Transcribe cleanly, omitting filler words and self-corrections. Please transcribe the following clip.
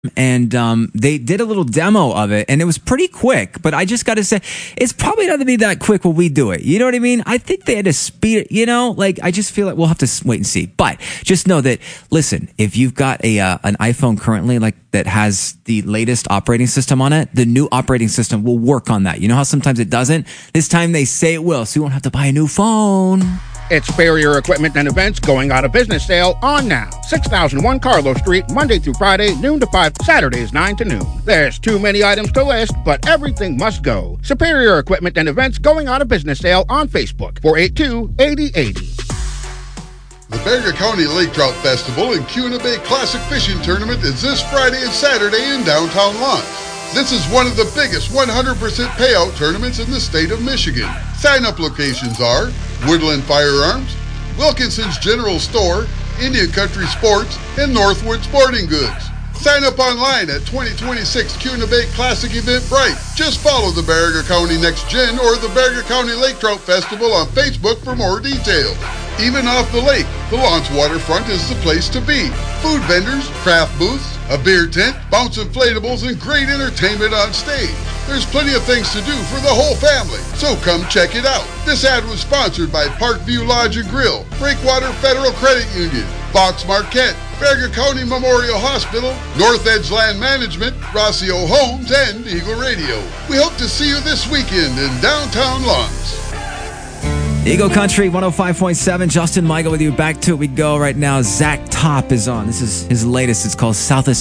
and they did a little demo of it, and it was pretty quick. But I just got to say, it's probably not going to be that quick when we do it. You know what I mean? I think they had to speed it. You know, like I just feel like we'll have to wait and see. But just know that, listen, if you've got an iPhone currently, like that has the latest operating system on it, the new operating system will work on that. You know how sometimes it doesn't? This time they say it will, so you won't have to buy a new phone. It's Barrier Equipment and Events going out of business sale on now. 6001 Carlos Street, Monday through Friday, noon to 5, Saturdays 9 to noon. There's too many items to list, but everything must go. Superior Equipment and Events going out of business sale on Facebook, 482-8080. The Barrier County Lake Trout Festival and Kuna Bay Classic Fishing Tournament is this Friday and Saturday in downtown Lawrence. This is one of the biggest 100% payout tournaments in the state of Michigan. Sign-up locations are Woodland Firearms, Wilkinson's General Store, Indian Country Sports, and Northwood Sporting Goods. Sign up online at 2026 Kuna Bay Classic Eventbrite. Just follow the Barrier County Next Gen or the Barrier County Lake Trout Festival on Facebook for more details. Even off the lake, the Lawrence waterfront is the place to be. Food vendors, craft booths, a beer tent, bounce inflatables, and great entertainment on stage. There's plenty of things to do for the whole family, so come check it out. This ad was sponsored by Parkview Lodge and Grill, Breakwater Federal Credit Union, Fox Marquette, Barrier County Memorial Hospital, North Edge Land Management, Rossio Homes, and Eagle Radio. We hope to see you this weekend in downtown Lawrence. Eagle Country 105.7. Justin Michael with you. Back to it we go right now. Zach Top is on. This is his latest. It's called South of